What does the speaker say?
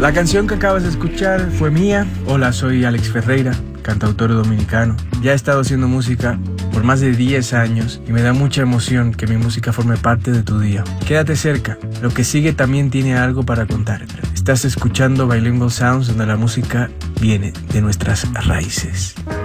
La canción que acabas de escuchar fue mía. Hola, soy Alex Ferreira, cantautor dominicano. Ya he estado haciendo música por más de 10 años y me da mucha emoción que mi música forme parte de tu día. Quédate cerca, lo que sigue también tiene algo para contarte. Estás escuchando Bilingual Sounds, donde la música viene de nuestras raíces.